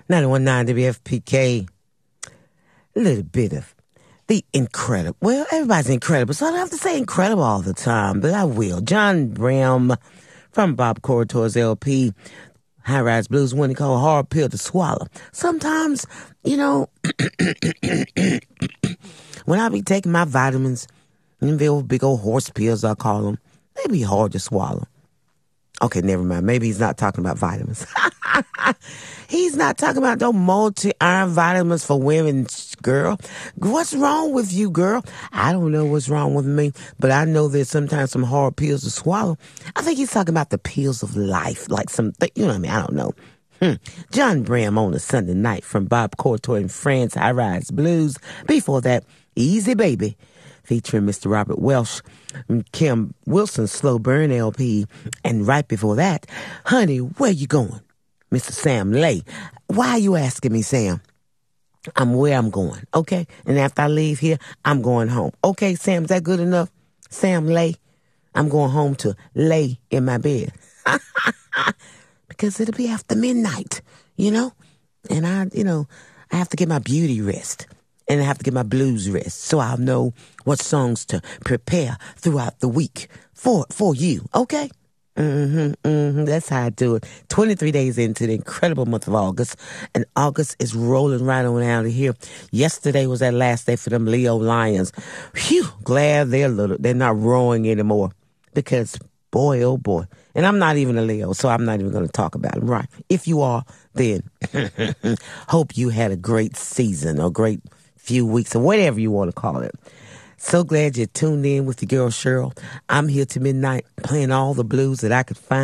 91.9 WFPK. A little bit of the incredible. Well, everybody's incredible, so I don't have to say incredible all the time, but I will. John Brim from Bob Corritores LP, High Rise Blues, when he called Hard Pill to Swallow. Sometimes, when I be taking my vitamins, them big old horse pills, I call them, they be hard to swallow. Okay, never mind. Maybe he's not talking about vitamins. He's not talking about those multi-iron vitamins for women, girl. What's wrong with you, girl? I don't know what's wrong with me, but I know there's sometimes some hard pills to swallow. I think he's talking about the pills of life, like you know what I mean? I don't know. John Brim on a Sunday night from Bob Corritore and Friends, High Rise Blues. Before that, Easy Baby, featuring Mr. Robert Welsh and Kim Wilson's Slow Burn LP. And right before that, Honey, Where You Going? Mr. Sam Lay. Why are you asking me, Sam? I'm where I'm going, okay? And after I leave here, I'm going home. Okay, Sam, is that good enough? Sam Lay, I'm going home to lay in my bed. Because it'll be after midnight, And I have to get my beauty rest. And I have to get my blues rest so I'll know what songs to prepare throughout the week for you, okay? That's how I do it. 23 days into the incredible month of August, and August is rolling right on out of here. Yesterday was that last day for them Leo Lions. Phew, glad they're not roaring anymore, because boy, oh boy. And I'm not even a Leo, so I'm not even going to talk about them, right? If you are, then hope you had a great season or great few weeks or whatever you want to call it. So glad you tuned in with your girl Cheryl. I'm here to midnight playing all the blues that I could find.